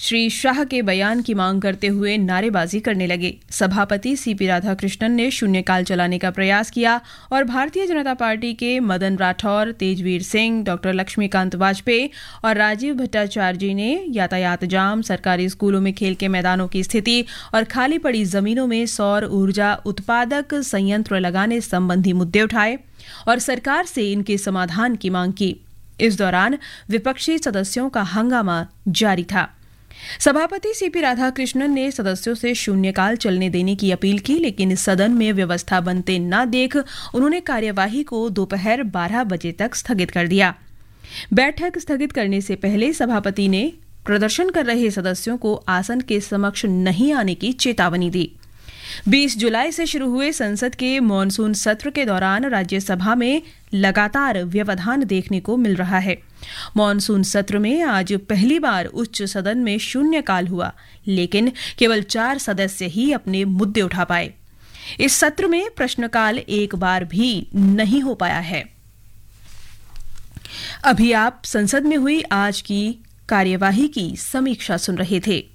श्री शाह के बयान की मांग करते हुए नारेबाजी करने लगे। सभापति सीपी राधाकृष्णन ने शून्यकाल चलाने का प्रयास किया और भारतीय जनता पार्टी के मदन राठौर, तेजवीर सिंह, डॉ लक्ष्मीकांत वाजपेयी और राजीव भट्टाचार्य ने यातायात जाम, सरकारी स्कूलों में खेल के मैदानों की स्थिति और खाली पड़ी जमीनों में सौर ऊर्जा उत्पादक संयंत्र लगाने संबंधी मुद्दे उठाए और सरकार से इनके समाधान की मांग की। इस दौरान विपक्षी सदस्यों का हंगामा जारी था। सभापति सीपी राधाकृष्णन ने सदस्यों से शून्यकाल चलने देने की अपील की, लेकिन सदन में व्यवस्था बनते न देख उन्होंने कार्यवाही को दोपहर 12 बजे तक स्थगित कर दिया। बैठक स्थगित करने से पहले सभापति ने प्रदर्शन कर रहे सदस्यों को आसन के समक्ष नहीं आने की चेतावनी दी। 20 जुलाई से शुरू हुए संसद के मॉनसून सत्र के दौरान राज्यसभा में लगातार व्यवधान देखने को मिल रहा है। मॉनसून सत्र में आज पहली बार उच्च सदन में शून्यकाल हुआ, लेकिन केवल 4 सदस्य ही अपने मुद्दे उठा पाए। इस सत्र में प्रश्नकाल एक बार भी नहीं हो पाया है। अभी आप संसद में हुई आज की कार्यवाही की समीक्षा सुन रहे थे।